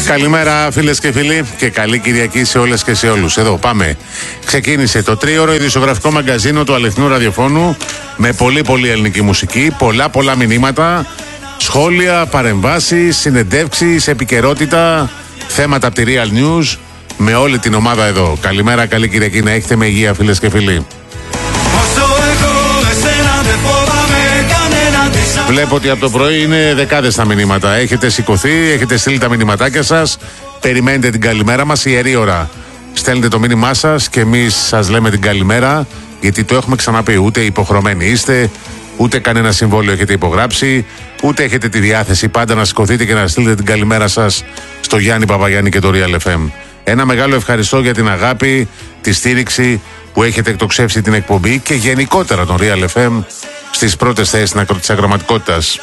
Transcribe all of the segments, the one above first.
Καλημέρα φίλες και φίλοι και καλή Κυριακή σε όλες και σε όλους. Εδώ πάμε. Ξεκίνησε το 3ωρο ειδησιογραφικό μαγκαζίνο του αληθινού ραδιοφώνου με πολύ ελληνική μουσική, πολλά μηνύματα, σχόλια, παρεμβάσεις, συνεντεύξεις, επικαιρότητα, θέματα από τη Real News με όλη την ομάδα εδώ. Καλημέρα, καλή Κυριακή να έχετε με υγεία φίλες και φίλοι. Βλέπω ότι από το πρωί είναι δεκάδες τα μηνύματα. Έχετε σηκωθεί, έχετε στείλει τα μηνυματάκια σας. Περιμένετε την καλημέρα μας, ιερή ώρα. Στέλνετε το μήνυμά σας και εμείς σας λέμε την καλημέρα, γιατί το έχουμε ξαναπεί. Ούτε υποχρεωμένοι είστε, ούτε κανένα συμβόλαιο έχετε υπογράψει, ούτε έχετε τη διάθεση πάντα να σηκωθείτε και να στείλετε την καλημέρα σας στο Γιάννη Παπαγιάννη και το Real FM. Ένα μεγάλο ευχαριστώ για την αγάπη, τη στήριξη που έχετε εκτοξεύσει την εκπομπή και γενικότερα τον Real FM στις πρώτες θέσεις της ακροματικότητας.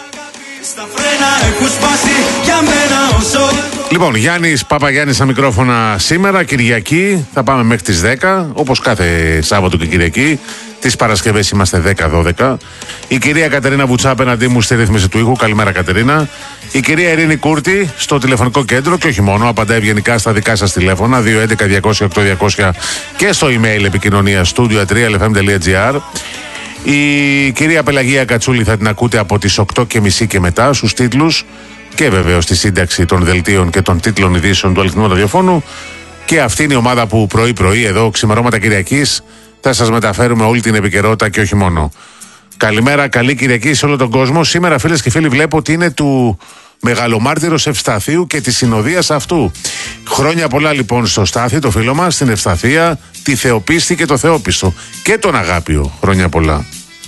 Λοιπόν, Γιάννης Παπαγιάννης στα μικρόφωνα σήμερα, Κυριακή, θα πάμε μέχρι τις 10, όπως κάθε Σάββατο και Κυριακή. Τις Παρασκευές είμαστε 10-12. Η κυρία Κατερίνα Βουτσά απέναντί μου στη ρύθμιση του ήχου. Καλημέρα, Κατερίνα. Η κυρία Ειρήνη Κούρτη στο τηλεφωνικό κέντρο και όχι μόνο, απαντά ευγενικά στα δικά σας τηλέφωνα 211-200-8200 και στο email επικοινωνία studio@realfm.gr. Η κυρία Πελαγία Κατσούλη θα την ακούτε από τις 8:30 και μετά στους τίτλους και βεβαίως στη σύνταξη των δελτίων και των τίτλων ειδήσεων του αληθινού ραδιοφώνου. Και αυτή είναι η ομάδα που πρωί-πρωί εδώ, ξημερώματα Κυριακής, θα σας μεταφέρουμε όλη την επικαιρότητα και όχι μόνο. Καλημέρα, καλή Κυριακή σε όλο τον κόσμο. Σήμερα, φίλες και φίλοι, βλέπω ότι είναι του Μεγαλομάρτυρος Ευσταθίου και της συνοδείας αυτού. Χρόνια πολλά λοιπόν στο Στάθη, το φίλο μας, στην Ευσταθία, τη Θεοπίστη και το Θεόπιστο και τον Αγάπιο. Χρόνια πολλά.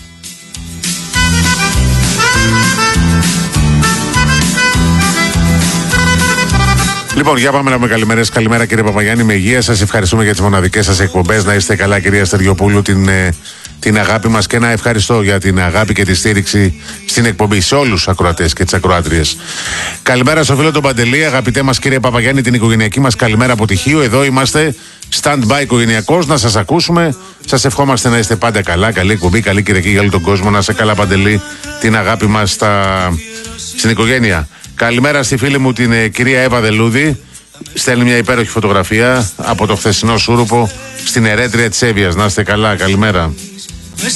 Λοιπόν, για πάμε να πούμε καλημέρες. Καλημέρα κύριε Παπαγιάννη, με υγεία σας. Ευχαριστούμε για τις μοναδικές σας εκπομπές. Να είστε καλά, κυρία Στεριοπούλου, την αγάπη μας, και ένα ευχαριστώ για την αγάπη και τη στήριξη στην εκπομπή σε όλους τους ακροατές και τις ακροάτριες. Καλημέρα στο φίλο τον Παντελή, αγαπητέ μας κύριε Παπαγιάννη, την οικογενειακή μας καλημέρα από Τυχείο. Εδώ είμαστε, stand-by οικογενειακός, να σας ακούσουμε. Σας ευχόμαστε να είστε πάντα καλά. Καλή εκπομπή, καλή Κυριακή για όλο τον κόσμο. Να είστε καλά, Παντελή, την αγάπη μας στην οικογένεια. Καλημέρα στη φίλη μου την κυρία Εύα Δελούδη. Στέλνει μια υπέροχη φωτογραφία από το χθεσινό Σούρουπο στην ερέτρια της Εύβοιας. Να είστε καλά, καλημέρα.